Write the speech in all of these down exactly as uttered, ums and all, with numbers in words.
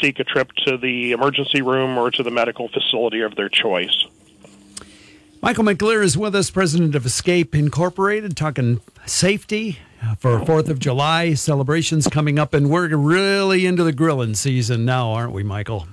seek a trip to the emergency room or to the medical facility of their choice. Michael McGleer is with us, president of Escape Incorporated, talking safety for fourth of July celebrations coming up, and we're really into the grilling season now, aren't we, Michael?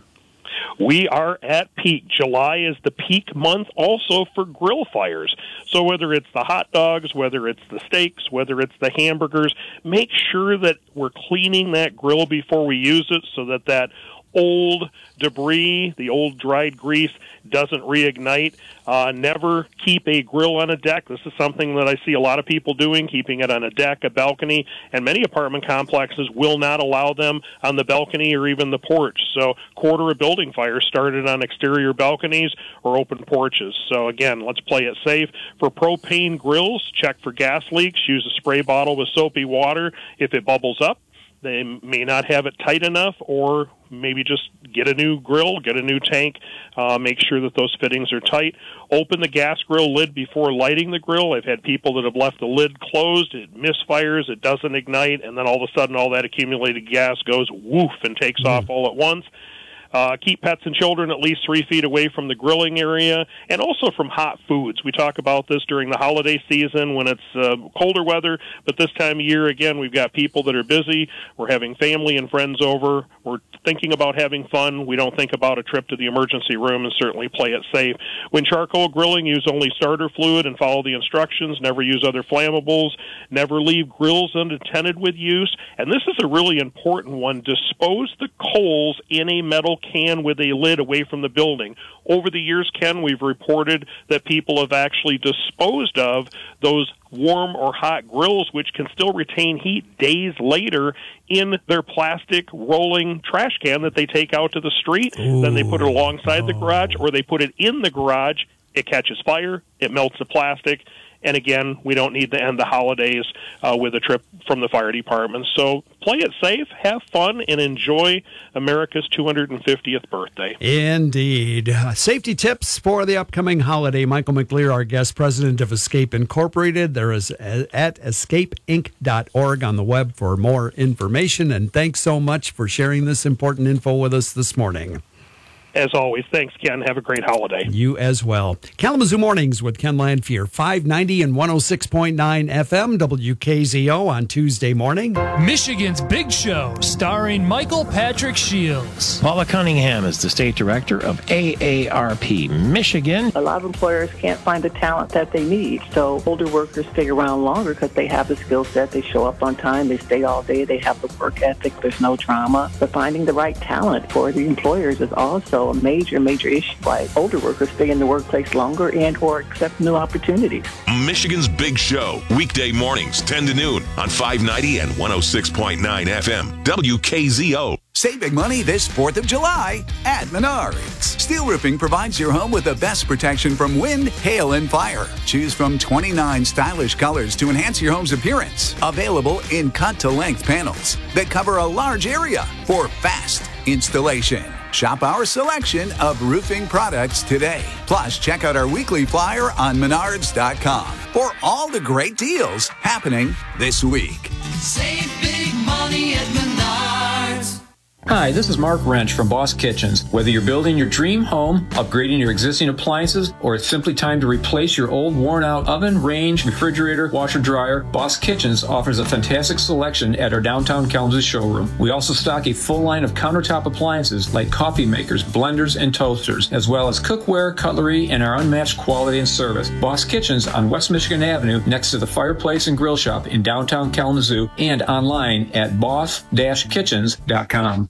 We are at peak. July is the peak month also for grill fires. So whether it's the hot dogs, whether it's the steaks, whether it's the hamburgers, make sure that we're cleaning that grill before we use it so that that old debris, the old dried grease, doesn't reignite. Uh, never keep a grill on a deck. This is something that I see a lot of people doing, keeping it on a deck, a balcony, and many apartment complexes will not allow them on the balcony or even the porch. So quarter of building fires started on exterior balconies or open porches. So again, let's play it safe. For propane grills, check for gas leaks. Use a spray bottle with soapy water. If it bubbles up, they may not have it tight enough, or maybe just get a new grill, get a new tank, uh, make sure that those fittings are tight. Open the gas grill lid before lighting the grill. I've had people that have left the lid closed, it misfires, it doesn't ignite, and then all of a sudden all that accumulated gas goes woof and takes mm. off all at once. Uh, keep pets and children at least three feet away from the grilling area, and also from hot foods. We talk about this during the holiday season when it's uh, colder weather, but this time of year, again, we've got people that are busy. We're having family and friends over. We're thinking about having fun. We don't think about a trip to the emergency room, and certainly play it safe. When charcoal grilling, use only starter fluid and follow the instructions. Never use other flammables. Never leave grills unattended with use. And this is a really important one. Dispose the coals in a metal can with a lid away from the building. Over the years, Ken, we've reported that people have actually disposed of those warm or hot grills, which can still retain heat days later, in their plastic rolling trash can that they take out to the street. Ooh. Then they put it alongside oh. the garage, or they put it in the garage. It catches fire. It melts the plastic. And again, we don't need to end the holidays uh, with a trip from the fire department. So play it safe, have fun, and enjoy America's two hundred fiftieth birthday. Indeed. Uh, safety tips for the upcoming holiday. Michael McGleer, our guest, president of Escape Incorporated. There is uh, at escape inc dot org on the web for more information. And thanks so much for sharing this important info with us this morning. As always, thanks, Ken. Have a great holiday. You as well. Kalamazoo Mornings with Ken Lanfear, five ninety and one oh six point nine F M, W K Z O on Tuesday morning. Michigan's Big Show, starring Michael Patrick Shields. Paula Cunningham is the state director of A A R P Michigan. A lot of employers can't find the talent that they need, so older workers stay around longer because they have the skill set, they show up on time, they stay all day, they have the work ethic, there's no trauma. But finding the right talent for the employers is also a major, major issue why older workers stay in the workplace longer and or accept new opportunities. Michigan's Big Show, weekday mornings, ten to noon on five ninety and one oh six point nine F M, W K Z O. Save big money this fourth of July at Menards. Steel Roofing provides your home with the best protection from wind, hail, and fire. Choose from twenty-nine stylish colors to enhance your home's appearance. Available in cut-to-length panels that cover a large area for fast installation. Shop our selection of roofing products today. Plus, check out our weekly flyer on menards dot com for all the great deals happening this week. Save big money at Menards. Hi, this is Mark Wrench from Boss Kitchens. Whether you're building your dream home, upgrading your existing appliances, or it's simply time to replace your old worn-out oven, range, refrigerator, washer, dryer, Boss Kitchens offers a fantastic selection at our downtown Kalamazoo showroom. We also stock a full line of countertop appliances like coffee makers, blenders, and toasters, as well as cookware, cutlery, and our unmatched quality and service. Boss Kitchens on West Michigan Avenue next to the Fireplace and Grill Shop in downtown Kalamazoo, and online at boss dash kitchens dot com.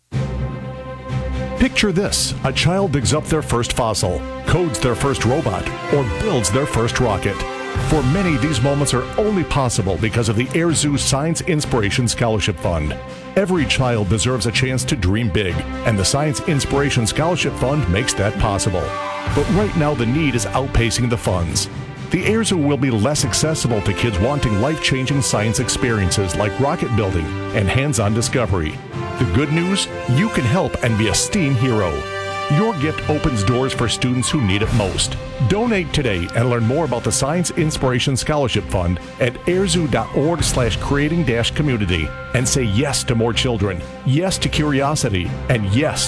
Picture this. A child digs up their first fossil, codes their first robot, or builds their first rocket. For many, these moments are only possible because of the Air Zoo Science Inspiration Scholarship Fund. Every child deserves a chance to dream big, and the Science Inspiration Scholarship Fund makes that possible. But right now, the need is outpacing the funds. The Air Zoo will be less accessible to kids wanting life-changing science experiences like rocket building and hands-on discovery. The good news? You can help and be a STEAM hero. Your gift opens doors for students who need it most. Donate today and learn more about the Science Inspiration Scholarship Fund at airzoo.org slash creating dash community, and say yes to more children, yes to curiosity, and yes